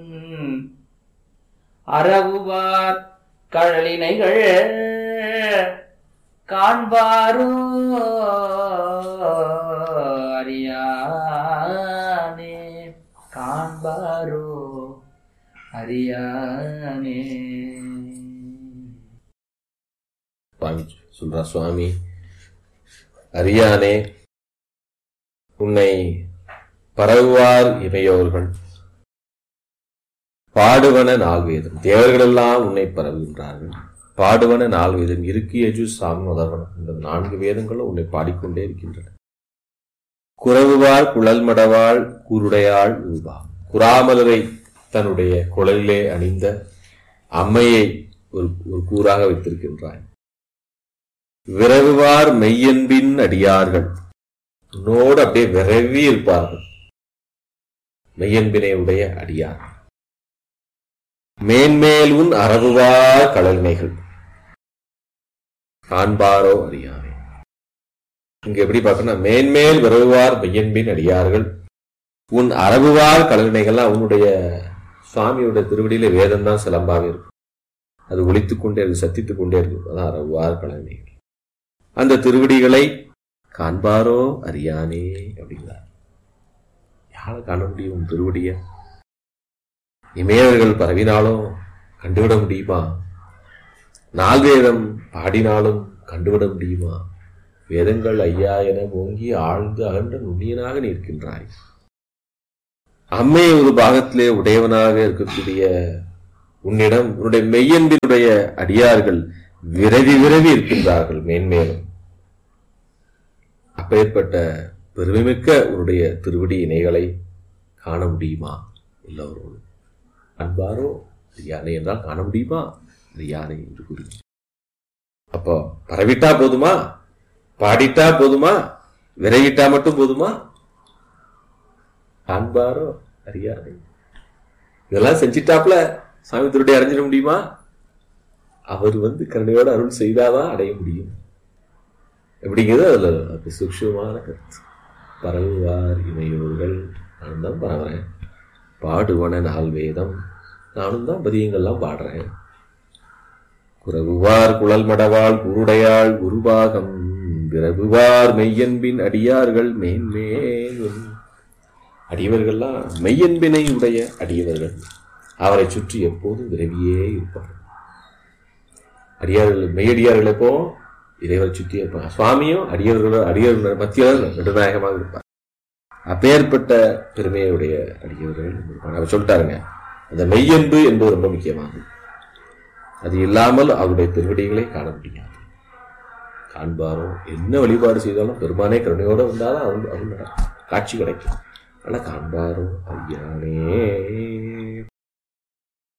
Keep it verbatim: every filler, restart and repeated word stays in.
அரவுவார் கழலினைகள் காண்பாரோ அறியானே காண்பாரோ அறியானே. சொல்றா சுவாமி, அறியானே உன்னை பரவுவார் இமையோர்கள் பாடுவன நால்வேதம். தேவர்களெல்லாம் உன்னை பரவுகின்றார்கள். பாடுவன நால்வேதம் இருக்கு எஜு சாமி முதல்வனம் இந்த நான்கு வேதங்களும் உன்னை பாடிக்கொண்டே இருக்கின்றன. குறவுவாள் குழல் மடவாள் கூருடையாள் ஊபா. குறாமலரை தன்னுடைய குழலிலே அணிந்த அம்மையை ஒரு ஒரு கூறாக வைத்திருக்கின்றாய். விரவுவார் மெய்யன்பின் அடியார்கள் உன்னோடு அப்படியே விரவி இருப்பார்கள். மெய்யன்பினை உடைய அடியார்கள். மேன்மேல் உன் அரவுவார் கழலினைகள் காண்பாரோ அறியானே. இங்க எப்படி பார்க்கணும், மேன்மேல் விரவுவார் மெய்யன்பின் அடியார்கள் உன் அரவுவார் கழலினைகள்லாம் உன்னுடைய சுவாமியோட திருவடியில வேதம் தான் சிலம்பாவே இருக்கும். அது ஒலித்துக் கொண்டே இருக்கு, சத்தித்துக் கொண்டே இருக்கும். அதான் அரவுவார் கழலினைகள். அந்த திருவடிகளை காண்பாரோ அறியானே அப்படிங்கிறார். யாரை காண முடியும் திருவடிய? இமயவர்கள் பரவினாலும் கண்டுவிட முடியுமா? நால்வேதம் பாடினாலும் கண்டுவிட முடியுமா? வேதங்கள் ஐயா என ஓங்கி ஆழ்ந்து அகன்ற நுண்ணியனாக நிற்கின்றாய். அம்மை ஒரு பாகத்திலே உடையவனாக இருக்கக்கூடிய உன்னிடம் உன்னுடைய மெய்யன்பினுடைய அடியார்கள் விரவி விரவி இருக்கின்றார்கள் மேன்மேலும். அப்பேற்பட்ட பெருமைமிக்க உன்னுடைய திருவடி இணைகளை காண முடியுமா? எல்லோரோடு அன்பாரோ யானை என்றால் காண முடியுமா? யானை என்று கூறி அப்போ பரவிட்டா போதுமா? பாடிட்டா போதுமா? விரைவிட்டா மட்டும் போதுமா? அன்பாரோ அறியானை இதெல்லாம் செஞ்சிட்டாப்ல சாமி திருவடி அடைஞ்சிட முடியுமா? அவர் வந்து கருணையோட அருள் செய்தாதான் அடைய முடியும். எப்படிங்கிறது அதுல சூக்ஷ்மமான கருத்து. பரவுவார் இமையோர்கள் நானும் தான் பரவுறேன். பாடுவன நாள் வேதம் நானும் தான் பதியங்கள்லாம் பாடுறேன். குறவுவார் குழல் மடவாள் குருடையாள் குருபாகம் விரவுவார் மெய்யன்பின் அடியார்கள் மேன்மேலும். அடியவர்கள்லாம் மெய்யன்பினை உடைய அடியவர்கள் அவரை சுற்றி எப்போதும் விரவியே இருப்பார்கள். அடியார்கள் மெய்யடியார்கள் எப்போ இறைவரை சுற்றி இருப்பாங்க. சுவாமியும் அடியவர்களோட அடியவர்கள் மத்தியில் நடுநாயகமாக இருப்பார். அப்பேற்பட்ட பெருமையுடைய அடியவர்கள் அவர் சொல்லிட்டாருங்க. அந்த மெய்யன்பு என்பது ரொம்ப முக்கியமானது. அது இல்லாமல் அவருடைய திருவடிகளை காண முடியாது. காண்பாரோ என்ன வழிபாடு செய்தாலும் பெருமானே கருணையோடு வந்தாலும் அவங்க அவங்க காட்சி கிடைக்கும். ஆனா காண்பாரோ ஐயானே.